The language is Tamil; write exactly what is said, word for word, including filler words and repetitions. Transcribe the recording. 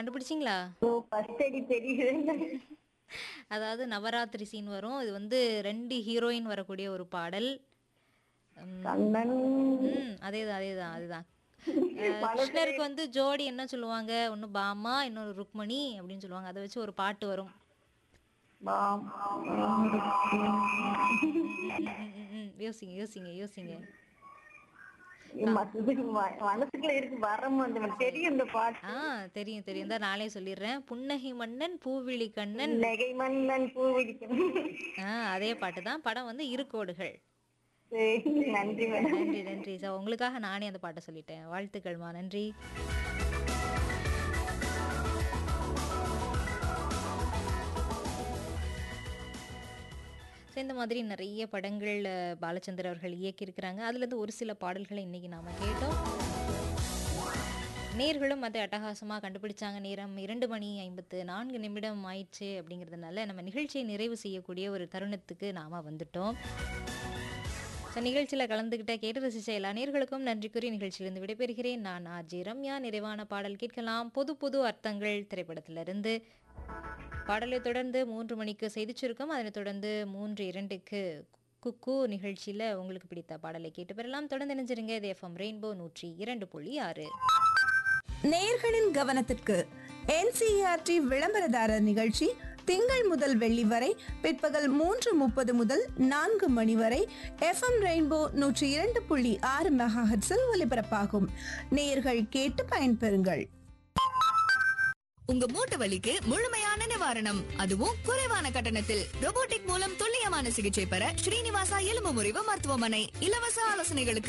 கண்டுபிடிச்சீங்களா? ஓ ஃபர்ஸ்ட் அடி தெரியுது. அதாவது நவராத்திரி சீன் வரும். இது வந்து ரெண்டு ஹீரோயின் வரக்கூடிய ஒரு பாடல். ம். கண்ணன் ம். அதேதான், அதேதான், அதுதான். அ மனசுல கிருஷ்ணருக்கு வந்து ஜோடி என்ன சொல்லுவாங்க? ஒண்ணு பாமா, இன்னொரு ருக்மணி அப்படின்னு சொல்லுவாங்க. அத வச்சு ஒரு பாட்டு வரும். பாம். ம், ம், ம், ம், ம், ம், ம். யோசிங்க, யோசிங்க, யோசிங்க. கா மனசு மனசுக்குள்ள இருக்கு வர மாட்டேன். சரி. தெரியும் இந்த பாட்டு. ஆ தெரியும், தெரியும். தான் நானே சொல்லிடுறேன். புன்னகை மன்னன், பூவிழி கண்ணன். நகை மன்னன் பூவிடிக்கும். ஆ அதே பாட்டு தான். படம் வந்து இரு கோடுகள். சரி, நன்றி மேடம். நன்றி, நன்றி. ஸோ உங்களுக்காக நானே அந்த பாட்ட சொல்லிட்டேன். வாழ்த்துக்கள்மா. நன்றி. ஸோ இந்த மாதிரி நிறைய படங்கள் அ பாலச்சந்தர் அவர்கள் இயக்கியிருக்கிறாங்க. அதுலேருந்து ஒரு சில பாடல்கள இன்னைக்கு நாம கேட்டோம். நேர்களும் அதை அட்டகாசமா கண்டுபிடிச்சாங்க. நேரம் இரண்டு மணி ஐம்பத்து நான்கு நிமிடம் ஆயிடுச்சு அப்படிங்கிறதுனால, நம்ம நிகழ்ச்சியை நிறைவு செய்யக்கூடிய ஒரு தருணத்துக்கு நாம வந்துட்டோம். ஸோ நிகழ்ச்சியில கலந்துக்கிட்ட கேட்டு ரசிச்ச எல்லா நேயர்களுக்கும் நன்றி கூறி நிகழ்ச்சியிலிருந்து விடைபெறுகிறேன். நான் ஆர்ஜே ரம்யா. நிறைவான பாடல் கேட்கலாம். புது புது அர்த்தங்கள் திரைப்படத்திலிருந்து. பாடலை தொடர்ந்து மூன்று மணிக்கு செய்திச் சுருக்கம். அதனைத் தொடர்ந்து மூன்று இரண்டுக்கு குக்கு நிகழ்ச்சியில உங்களுக்கு பிடித்த பாடலை கேட்டு பெறலாம். தொடர்ந்து இணைஞ்சிருங்க. இது எஃப்எம் ரெயின்போ நூற்றி இரண்டு புள்ளி ஆறு. நேயர்களின் கவனத்திற்கு என்சிஇஆர்டி விளம்பரதாரர் நிகழ்ச்சி திங்கள் முதல் வெள்ளி வரை பிற்பகல் மூன்று முப்பது முதல் நான்கு மணி வரை எஃப்எம் ரெயின்போ நூற்றி இரண்டு புள்ளி ஆறு மெகாஹெர்ட்ஸில் ஒலிபரப்பாகும். நேயர்கள் கேட்டு பயன்பெறுங்கள். உங்க மூட்டு வலிக்கு முழுமையான நிவாரணம், அதுவும் குறைவான கட்டணத்தில். ரோபோட்டிக் மூலம் துல்லியமான சிகிச்சை பெற ஸ்ரீனிவாசா எலும்பு முறிவு மருத்துவமனை. இலவச ஆலோசனைகளுக்கு